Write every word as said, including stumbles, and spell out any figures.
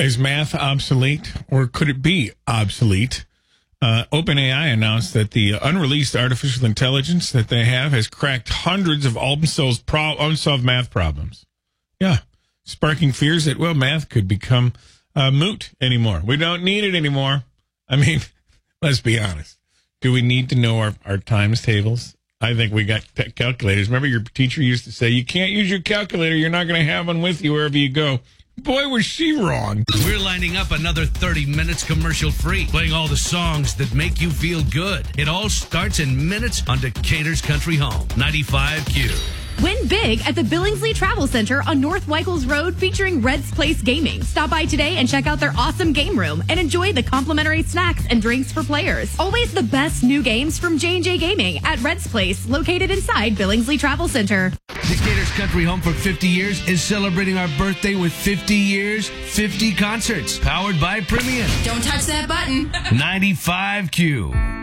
Is math obsolete, or could it be obsolete? Uh, OpenAI announced that the unreleased artificial intelligence that they have has cracked hundreds of unsolved, pro- unsolved math problems. Yeah, sparking fears that, well, math could become uh, moot anymore. We don't need it anymore. I mean, let's be honest. Do we need to know our, our times tables? I think we got t- calculators. Remember your teacher used to say, you can't use your calculator. You're not going to have one with you wherever you go. Boy, was she wrong. We're lining up another thirty minutes commercial-free, playing all the songs that make you feel good. It all starts in minutes on Decatur's Country Home, ninety-five Q. Win big at the Billingsley Travel Center on North Weichels Road featuring Red's Place Gaming. Stop by today and check out their awesome game room and enjoy the complimentary snacks and drinks for players. Always the best new games from J and J Gaming at Red's Place, located inside Billingsley Travel Center. Decatur's Country Home for fifty years is celebrating our birthday with fifty years, fifty concerts, powered by Premium. Don't touch that button. ninety-five Q.